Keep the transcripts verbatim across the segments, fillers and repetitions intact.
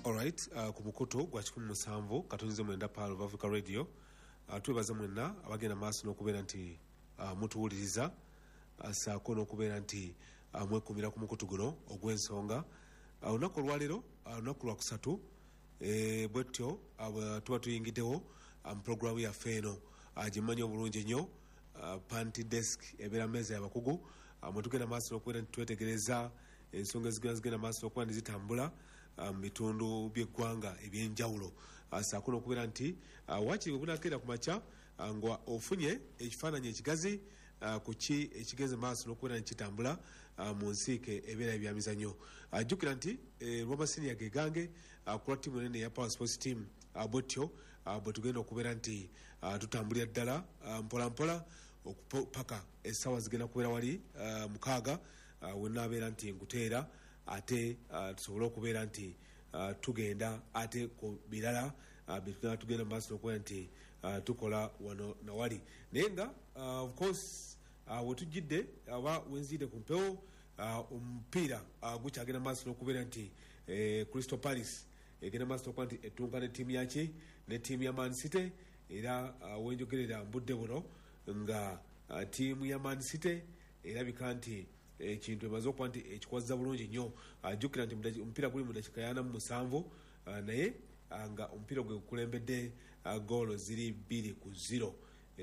Alright, uh, ku mukutu gwa kikumi musanvu katonze mwenda Pearl of Africa Radio. Uh, twebaza mwenna abagenda maaso n'okubeera nti uh, mutuwuliriza uh, saako n'okubeera nti uh, mwekumira ku mukutu guno ogw'ensonga. Uh, olunaku olwaleero uh, olunaku lwa kusatu e, bwetyo uh, tuba tuyingiddewo mu um, programu yaffe eno uh, gyemumanyi obulungi ennyo uh, Panty Desk ebeera mmeeza y'abakugu uh, mwe tugenda maaso n'okubeera nti twetegereza ensonga ezigenda zigenda maaso n'okuba nti zitambula mu bitundu by'eggwanga ebyenjawulo. Saako n'okubeera nti waakiri bwe bunakeera ku makya nga ofunye ekifaananyi ekigazi ku ki ekigenze maaso n'okubeera nti kitambula mu nsiike ebeera ebyamizannyo. Jjukira nti lw'amasiniya ge gange ku lwa ttiimu enene eya Power Sports Team bwetyo bwe tugenda okubeera nti tutambulira ddala mpola mpola okupaka essaawa zigenda kubeera wali mukaaga wenaabeera nti nkuteera ate uh, tusobole okubeera nti uh, tugenda ate ku birala uh, bitugenda tugenda maaso n'okubeera nti uh, tukola wano nawali naye nga uh, of course uh, wetujjidde aba wenzidde ku mpewo uh, omupiira uh, gukyagenda maaso n'okubeera nti eh, Crystal Palace egenda maaso n'okuba nti ettunka ne ttiimu yaki ne ttiimu ya Man City era uh, wenjogerera mbudde buno nga uh, ttiimu ya Man City erabika nti ekintu emaze okuba nti ekikwaza bulungi nnyo. Ajjukira nti omupiira guli mu dakiika yana mu musanvu naye nga omupiira gwe gukulembedde goolo ziri bbiri ku ziro.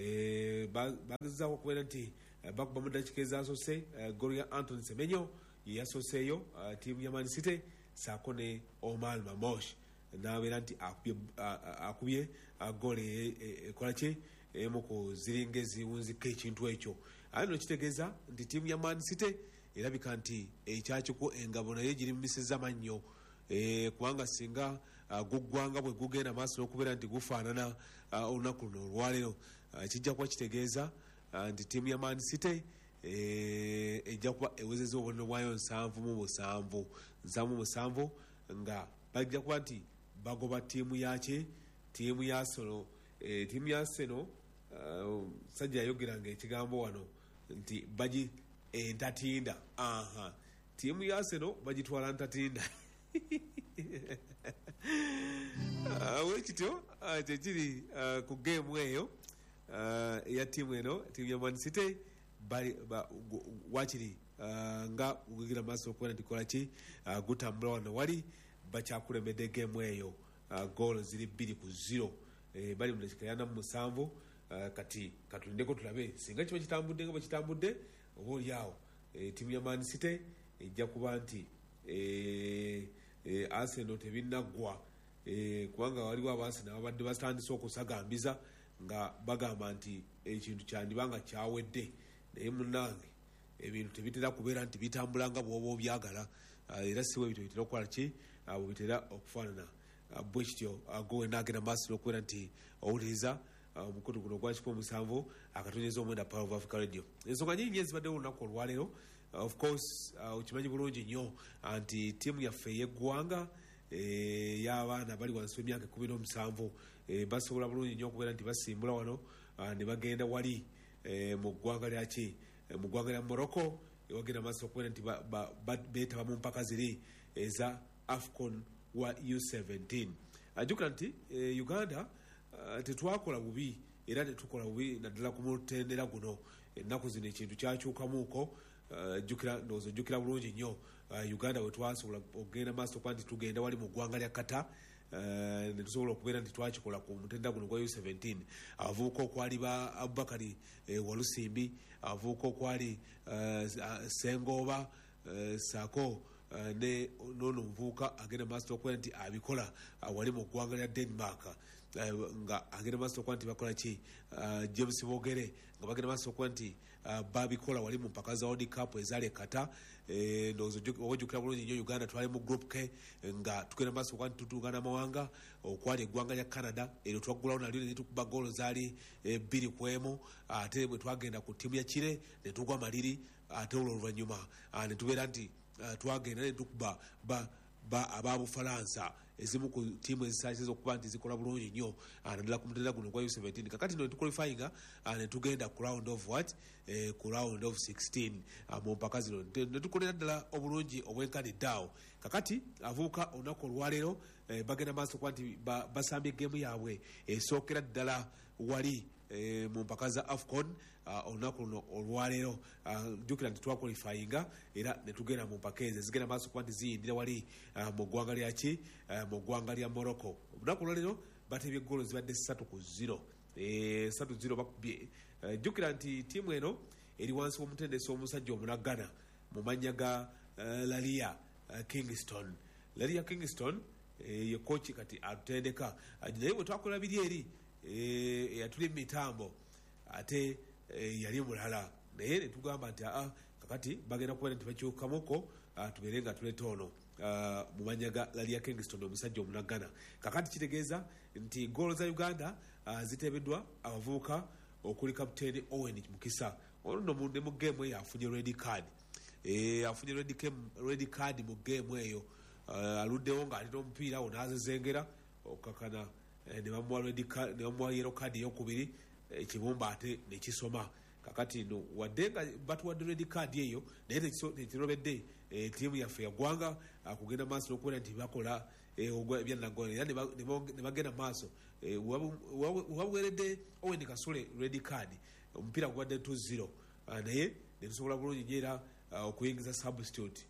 Bagezaako okubeera nti bakuba mu dakiika ezaasose goolo ya Anthony Semenyo yeyasoseeyo ttiimu ya Man City saako ne Omar Mamosh n'abeera nti akubye goolo ekola ki emu ku ziringa eziwunzika ekintu ekyo. Aye no kitegeeza nti ttiimu ya Man City erabika nti ekyakiku engabo naye girimisizza mannyo e, kubanga singa uh, guggwanga bwe gugenda maaso n'okubeera nti gufaanana uh, olunaku luno olwaleero uh, kijja kuba kitegeeza uh, nti ttiimu ya Man City e, ejja kuba ewezezza obubonero bwayo nsanvu mu musanvu nsanvu mu musanvu nga bajja kuba nti bagoba ttiimu yaki ttiimu ya Arsenal. E, ttiimu ya Arsenal uh, sajja yayogeranga ekigambo wano nti bagi entatinda. Aha, ttiimu ya Arsenal bagitwala ntatinda. uh, wekityo uh, kyekiri uh, ku geemu eyo uh, eya ttiimu eno ttiimu ya Man City bali ba, wakiri uh, nga gugira maaso okubeera nti kola ki uh, gutambula wano wali bakyakulembedde geemu eyo uh, goolo ziri bbiri ku ziro. E, bali mu dakiika yana mu musanvu uh, kati katulindeko tulabe singa kiba kitambudde nga bakitambudde oba oli awo e, ttiimu ya Man City ejja kuba nti e, e, Arsenal tebinnaggwa e, kubanga waliwo Arsenal abadde batandise okusagambiza nga bagamba nti ekintu kyandibanga kyawedde naye munnange ebintu tebitera kubeera nti bitambula nga bw'oba obyagala uh, era siwe ebintu bitera okukola ki uh, bwe bitera okufaanana Uh, bwe kityo uh, gowe naagenda maaso n'okubeera nti owuliriza omukutu uh, guno gwa kikumi musanvu akatonyeza omwenda Power of Africa Radio. Ensonga nyingi ezibaddewo olunaku olwaleero uh, of course okimanyi uh, bulungi nnyo uh, nti ttiimu yaffe ey'eggwanga eh, y'abaana bali wansi w'emyaka ekkumi n'omusanvu eh, basobola bulungi nnyo okubeera nti basimbula wano uh, ne bagenda wali eh, mu ggwanga lyaki eh, mu ggwanga lya Morocco ewagenda maaso okubeera nti beetaba mu mpaka ziri eza AFCON wa U seventeen. Ajukira nti e, Uganda uh, tetwakola bubi era tetukola bubi naddala ku mutendera guno ennaku zino ekintu kyakyukamuuko. Uh, jukira ndowooza ojjukira bulungi nnyo uh, Uganda we twasobola okugenda maaso okuba nti tugenda wali mu ggwanga lya Kata uh, ne tusobola okubeera nti twakikola ku mutendera guno gwa U seventeen. Abavubuka okwali ba Abubakari eh, Walusimbi, abavubuka okwali uh, Sengooba uh, Saako Uh, ne nono mvuka agenda maaso okubeera nti abikola uh, wali mu ggwanga lya Denmark uh, nga agenda maaso okuba nti bakola ki uh, James Bogere nga bagenda maaso okuba nti uh, babikola wali mu mpaka za World Cup ezaali Kata. E, ndowooza ojjukira bulungi nnyo Uganda twali mu group K nga tugenda maaso okuba nti tutuugana amawanga okwali eggwanga lya Canada eryo twaggulawo nalyo ne tukuba goolo zaali e, bbiri ku emu ate bwe twagenda ku ttiimu ya Kire ne tugwa maliri ate olwo oluvannyuma uh, ne tubeera nti Uh, twagenda ne tukuba ba aba Bufalansa ezimu ku tiimu ezisaliza okuba nti zikola bulungi nnyo naddala ku mutendera guno gwa U seventeen kakati no tuqualifyinga ne tugenda ku round of what eh, ku round of sixteen mu mpaka zino ne tukolera ddala obulungi obwenkaniddeawo kakati avubuka olunaku olwaleero eh, bagenda maaso kuba nti basambye geemu yaabwe esookera ddala wali E, mu mpaka za AFCON uh, olunaku luno olwaleero jjukira nti twaqualifyinga era ne tugenda mu mpaka ezo zigenda maaso kuba nti ziyindira wali uh, mu ggwanga lyaki uh, mu ggwanga lya Morocco olunaku olwaleero batebye goolo zibadde ssatu ku zero e, ssatu zero bakubye uh, jjukira nti tiimu eno eri wansi w'omutendesi w'omusajja omunagana mu mannya ga uh, Lalia uh, Kingston Lalia Kingston e, ye kochi kati atutendeka uh, naye bwe twakola biri eri eyatuli e, mitambo ate e, yali mulala naye netugamba nti aa kakati bagenda kubeera nti bakyukamuko tubeere nga tuleeta ono mu manya ga Lalia Kingston omusajja omunagana kakati kitegeeza nti goolo za Uganda ziteebeddwa abavubuka okuli kapiteeni Owen Mukisa ono ne mu geemu eyo afunye red card e, afunye red card mu geemu eyo aluddewo ng'alina omupiira awo n'azezengera okakana ne bamuwa yellow card eyokubiri ekibumba ate nekisoma kakati no wadde nga batuwadde red card eyo naye tekirobedde tiimu yaffe yaggwanga kugenda maaso n'okubeera nti bakola ebyanagola era ne bagenda maaso wabuweredde Owen Kasule red card omupiira gubadde two zero naye netusobola bulungi nyo era okuyingiza substitute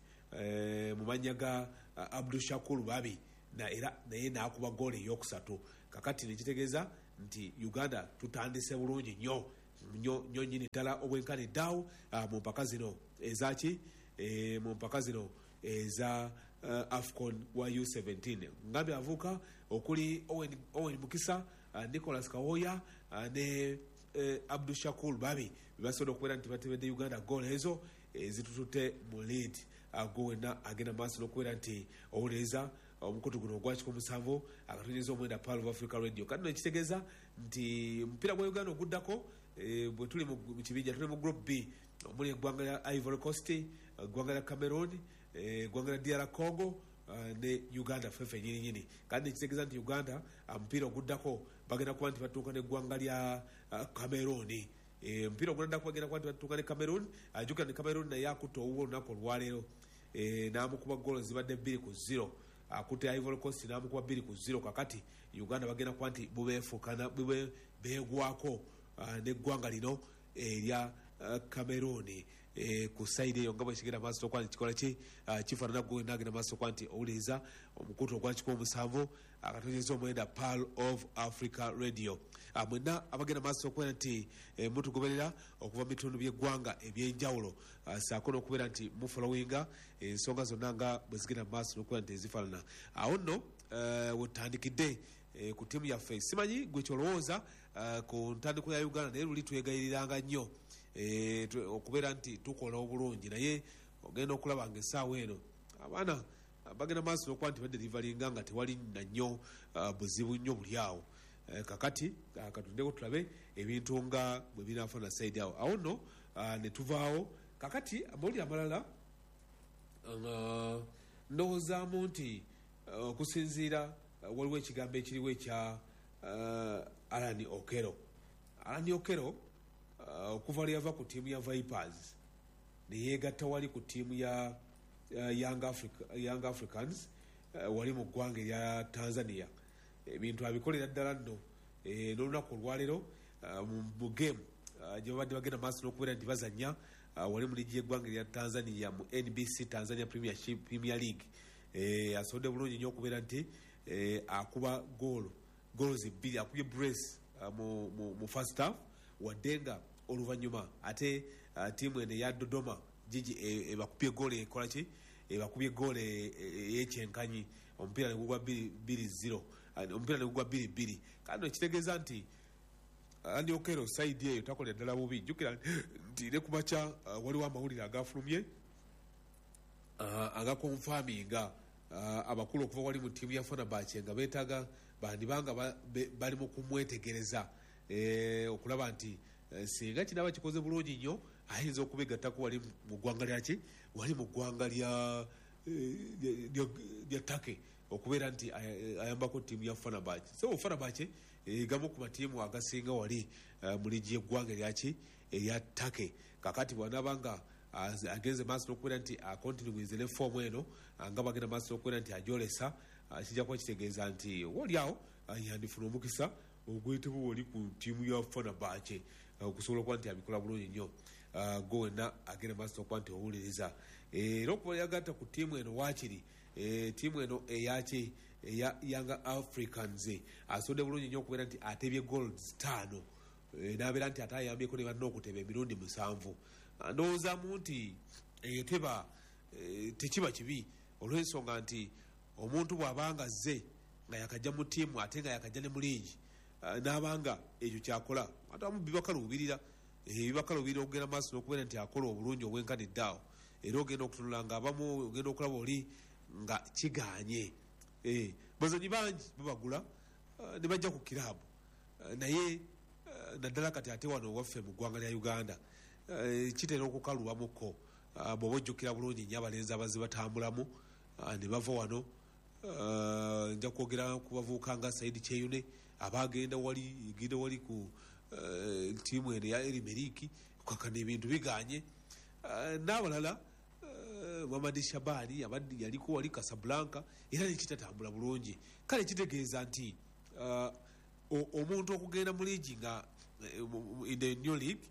mu mannya ga Abdul Shakur Babi na era naye nakuba goal eyokusatu kakati nekitegeeza nti Uganda tutandise bulungi nnyo nnyo nnyo nyini ddala obwenkaniddeawo mu mpaka zino ezaki e, mu mpaka zino eza uh, AFCON wa U seventeen ngambye avuka okuli Owen, Owen Mukisa uh, Nicholas Kawoya uh, ne uh, Abdul Shakur Babi bebasobola okubeera nti batebedde Uganda goal ezo ezitutute mu lead agwo wenna agenda maaso n'okubeera nti owuliriza omukutu guno ogwakiko musanvu akatonyeza omwenda Pearl of Africa Radio kandi nekitegeeza nti mpira gwa Uganda oguddako e, bwe tuli mu kibinja tuli mu group B omuli eggwanga lya Ivory Coast eggwanga lya Cameroon eggwanga lya D R Congo uh, ne Uganda fefe nyini nyini kandi nekitegeeza nti Uganda mpira oguddako bagenda kuba nti batuuka n'eggwanga lya uh, Cameroon e, mpira oguddako bagenda kuba nti batuuka ne Cameroon ajukira ne Cameroon naye akutta owuwo olunaku olwaleero e, n'amukuba goolo zibadde bbiri ku zero akutte Ivory Coast n'amukuba bbiri ku zero kakati Uganda bagenda kuba nti bubeefukana bube beegwako uh, n'eggwanga lino erya uh, Cameroon e, ku side eyo nga bwe kigenda maaso okuba nti kikola ki uh, kifaanana gwe nagenda maaso okuba nti owuliriza omukutu ogwakikuba omusanvu akatonyeza omwenda Pearl of Africa Radio uh, mwenna abagenda maaso okubeera nti e, mutugoberera okuva mu bitundu by'eggwanga ebyenjawulo uh, saako n'okubeera nti mufolowinga ensonga zonna nga bwe zigenda maaso n'okubeera nti ezifaanana awo nno uh, wetutandikidde E, ku tiimu yaffe simanyi gwe kyolowooza uh, ku ntandiko ya Uganda naye luli twegayiriranga nnyo e, okubeera nti tukola obulungi naye ogenda okulaba nga essaawa eno abaana bagenda maaso n'okuba nti baderivalinga nga tewali na nnyo uh, buzibu nnyo buli awo e, kakati uh, katundeko tulabe ebintu nga bwe binaafana saidi awo awo nno uh, ne tuvaawo kakati amawulire amalala uh, ndowoozaamu nti uh, okusinziira Uh, waliwo ekigambo ekiriwo ekya uh, Alan Okero Alan Okero uh, okuva lwe yava ku tiimu ya Vipers neyeegatta wali ku tiimu ya uh, Young, Africa, Young Africans uh, wali mu ggwanga erya Tanzania ebintu abikolera ddala nno e, n'olunaku olwaleero uh, mu game uh, gye babadde bagenda maaso n'okubeera nti bazannya uh, wali mu ligi y'eggwanga erya Tanzania mu N B C Tanzania Premiership, Premier League e, asobodde bulungi nnyo okubeera nti Eh, akuba goolo goolo zibbiri akubye brace uh, mu, mu, mu first half waddenga oluvannyuma ate uh, tiimu eno eya Dodoma Jiji ebakubye e, goolo ekola ki ebakubye goolo eyekyenkanyi omupiira ne gugwa bbiri zero uh, omupiira ne gugwa bbiri bbiri kandi ekitegeeza nti Andy Okero saidi eyo takolera ddala bubi jjukira nti ne ku makya uh, waliwo amawulire agafulumye uh, agakonfaminga Uh, abakulu okuva wali mu tiimu ya Fenerbahce nga beetaaga bandibanga ba, be, bali mu kumwetegereza e, okulaba nti e, singa kinaba kikoze bulungi nnyo ayinza okubegattako wali mu ggwanga lyaki wali mu ggwanga lya lya Turkey okubeera nti ayambako ttiimu ya Fenerbahce. So Fenerbahce gamu ku matiimu agasinga wali mu ligi y'eggwanga eryaki erya Turkey. Kakati bw'anaabanga agenze maaso n'okubeera nti akontinuize ne foomu eno nga bagenda maaso n'okubeera nti agyolesa, kijja kuba kitegeeza nti oolyawo yandifuna omukisa ogwetebwa wali ku ttiimu ya Fenerbahce okusobola okuba nti abikola bulungi nnyo. Go wenna agenda maaso n'okuba nti owuliriza era okuba yagatta ku ttiimu eno waakiri ttiimu eno eyaki eya Young Africans asonde bulungi nnyo okubeera nti atebye goals ttaano n'abeera nti ate ayambyeko ne banna okuteba emirundi musanvu. Ndowoozamu nti eteba tekiba kibi olw'ensonga nti omuntu bw'abanga azze nga yakajja mu ttiimu ate nga yakajja ne mu liigi n'abanga ekyo kyakola ate amu bibakaluubirira bibakaluubirira okugenda maaso n'okubeera nti akola obulungi obwenkaniddeawo era ogenda okutunula nga abamu ogenda okulaba oli nga kiganye. Bazanyi bangi babagula ne bajja ku kiraabu naye naddala kati ate wano waffe mu ggwanga lya Uganda kitera okukalubamuko bw'oba ojjukira bulungi nnyo abalenzi abazzi batambulamu ne bava wano. Nja kwogera ku bavubuka nga Saidi Kyeyune abagenda wali genda wali ku ttiimu eno ya Erimeriki kakana ebintu biganye n'abalala Mamadi Shabani abadde yaliko wali Casablanca era nekitatambula bulungi. Kale kitegeeza nti omuntu okugenda mu liigi nga in the new league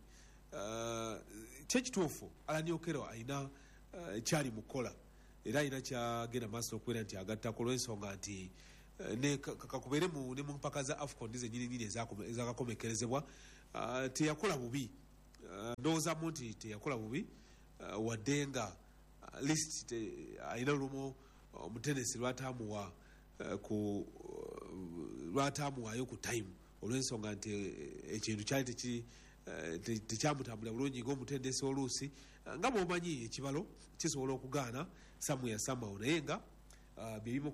kyekituufu Alan Okello alina kyali mukola era alina kyagenda maaso okubeera nti agattako olw'ensonga nti kakubeere ne mu mpaka za AFCON zennyini nnyini ezakakomekerezebwa teyakola bubi. Ndowoozamu nti teyakola bubi wadde nga list alina lumu omutenesi lwataamuwa ku lwataamuwaayo ku time olw'ensonga nti ekintu kyali tekyamutambula bulungi ng'omutendesi oluusi nga bw'omanyi ekibalo kisobola okugaana samu ya samawo naye nga byebimu